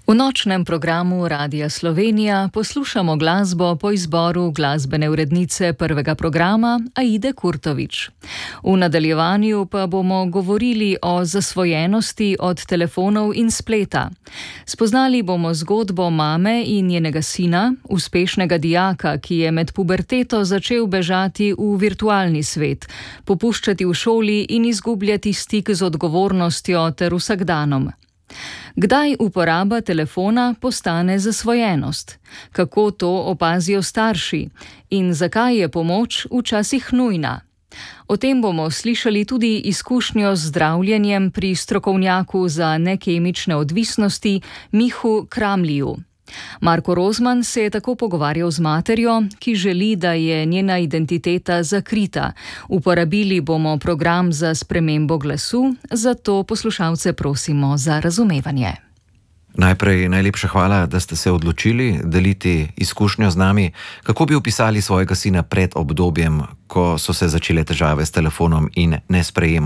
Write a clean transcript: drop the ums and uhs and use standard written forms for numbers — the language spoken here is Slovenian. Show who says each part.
Speaker 1: V nočnem programu Radia Slovenija poslušamo glasbo po izboru glasbene urednice prvega programa Aide Kurtovič. V nadaljevanju pa bomo govorili o zasvojenosti od telefonov in spleta. Spoznali bomo zgodbo mame in njenega sina, uspešnega dijaka, ki je med puberteto začel bežati v virtualni svet, popuščati v šoli in izgubljati stik z odgovornostjo ter vsakdanom. Kdaj uporaba telefona postane zasvojenost? Kako to opazijo starši? In zakaj je pomoč včasih nujna? O tem bomo slišali tudi izkušnjo z zdravljenjem pri strokovnjaku za nekemične odvisnosti Mihu Kramliju. Marko Rozman se je tako pogovarjal z materjo, ki želi, da je njena identiteta zakrita. Uporabili bomo program za spremembo glasu, zato poslušalce prosimo za razumevanje.
Speaker 2: Najprej najlepša hvala, da ste se odločili deliti izkušnjo z nami. Kako bi opisali svojega sina pred obdobjem, ko so se začele težave s telefonom in nesprejemom